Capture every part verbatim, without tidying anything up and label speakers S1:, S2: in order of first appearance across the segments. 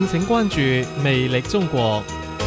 S1: 請關注魅力中國。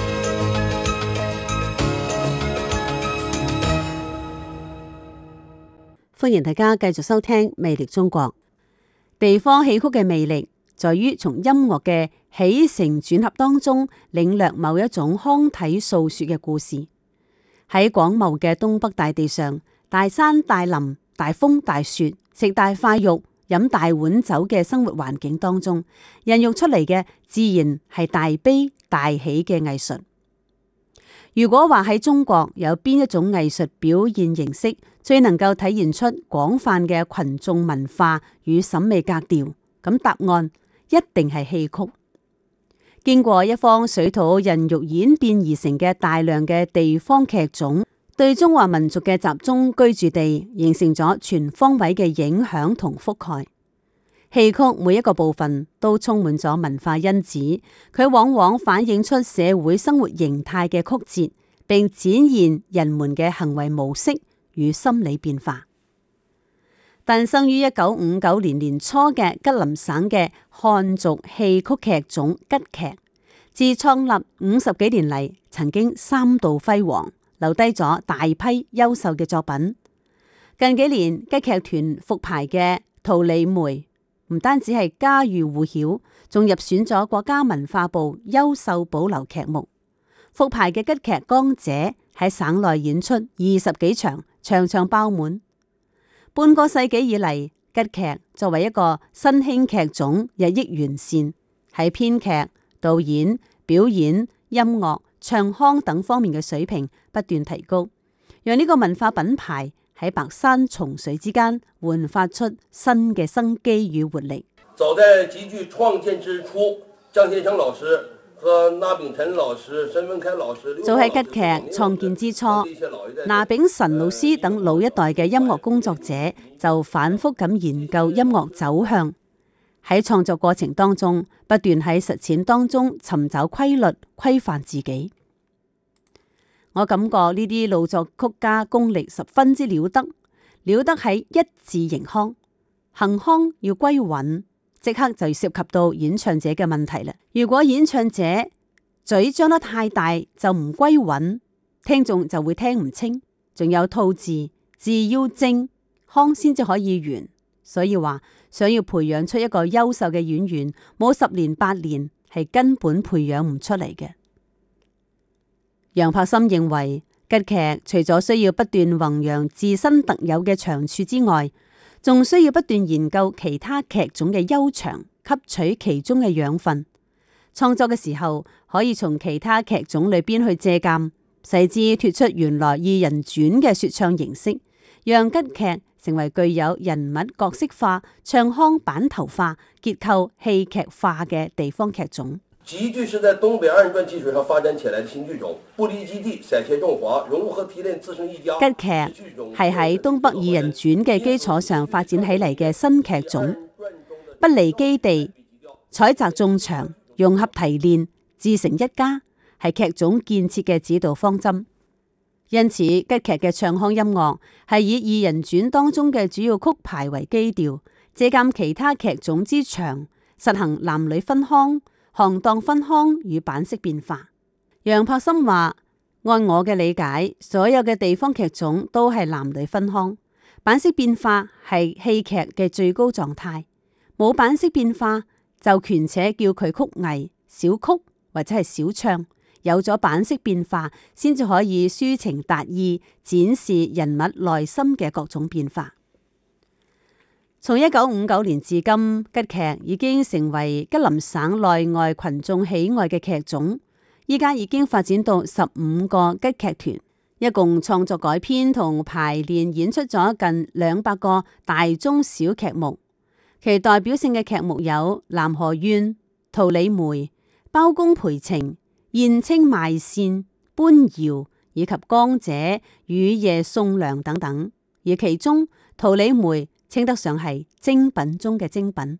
S2: 歡迎大家繼續收聽魅力中國。地方戲曲嘅魅力在於從音樂嘅起承轉合當中領略某一種腔體訴說嘅故事。喺廣袤嘅東北大地上，大山大林、大風大雪、食大塊肉、飲大碗酒嘅生活環境當中，孕育出嚟嘅自然係大悲大喜嘅藝術。如果話喺中國有邊一種藝術表現形式最能夠體現出廣泛嘅群眾文化與審美格調，咁答案一定係戲曲。經過一方水土孕育演變而成嘅大量嘅地方劇種，對中華民族嘅集中居住地形成咗全方位嘅影響同覆蓋。戲曲每一個部分都充滿咗文化因子，佢往往反映出社會生活形態嘅曲折，並展現人們嘅行為模式與心理變化。誕生於一九五九年年初嘅吉林省嘅漢族戲曲劇種吉劇，自創立五十幾年嚟，曾經三度輝煌，留低咗大批優秀嘅作品。近幾年吉劇團復排嘅《桃李梅》唔單止係家喻戶曉，仲入選咗國家文化部優秀保留劇目。復排嘅吉劇《江姐》喺省內演出二十幾場，場場爆滿。半個世紀以嚟，吉劇作為一個新興劇種，日益完善，喺編劇、導演、表演、音樂、唱腔等方面嘅水平不斷提高，讓呢個文化品牌喺白山重水之間煥發出新嘅生機與活力。
S3: 早在吉劇創建之初，江先生老師和那炳臣老師、沈文開老師，
S2: 早喺吉劇創建之初，那炳臣老師等老一代嘅音樂工作者就反覆咁研究音樂走向，喺創作過程當中不斷喺實踐當中尋找規律規範自己。我感覺呢啲老作曲家功力十分之了得，了得喺一字形腔，行腔要歸穩，即刻就涉及到演唱者嘅問題啦。如果演唱者嘴張得太大就唔歸穩，聽眾就會聽唔清。仲有吐字，字要正，腔先至可以圓。所以話想要培養出一個優秀嘅演員，冇十年八年係根本培養唔出嚟嘅。楊柏森認為，吉劇除咗需要不斷弘揚自身特有嘅長處之外，仲需要不斷研究其他劇種嘅優長，吸取其中嘅養分。創作嘅時候，可以從其他劇種裏邊去借鑒，使之脫出原來二人轉嘅說唱形式，讓吉劇成為具有人物角色化、唱腔板頭化、結構戲劇化嘅地方劇種。
S3: 吉劇是在東北二人轉基礎上發展起來的新劇種，不離基地，散謝眾華，融合提煉自成一家。
S2: 吉劇係喺東北二人轉嘅基礎上發展起嚟嘅新劇種，不離基地，採集眾長，融合提煉，自成一家，係劇種建設嘅指導方針。因此，吉劇嘅唱腔音樂係以二人轉當中嘅主要曲牌為基調，借鑒其他劇種之長，實行男女分腔、行當分腔與版式變化。楊柏森話：按我嘅理解，所有嘅地方劇種都係男女分腔，版式變化係戲劇嘅最高狀態。冇版式變化就權且叫佢曲藝、小曲或者係小唱。有咗版式變化，先至可以抒情達意，展示人物內心嘅各種變化。從一九五九年至今，吉劇已經成為吉林省內外群眾喜愛嘅劇種。依家已經發展到十五個吉劇團，一共創作改編同排練演出咗近兩百個大中小劇目。其代表性嘅劇目有《南河怨》、《桃李梅》、《包公賠情》、《燕青賣線》、《搬窯》以及《江姐》、《雨夜送糧》等等。而其中《桃李梅》稱得上係精品中嘅精品。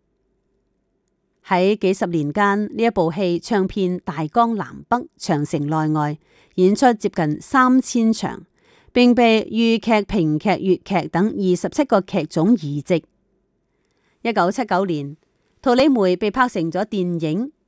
S2: 喺幾十年間，呢一部戲唱遍大江南北、長城內外，演出接近三千場，並被豫劇、評劇、粵劇等二十七個劇種移植。一九七九年，《桃李梅》被拍成咗電影，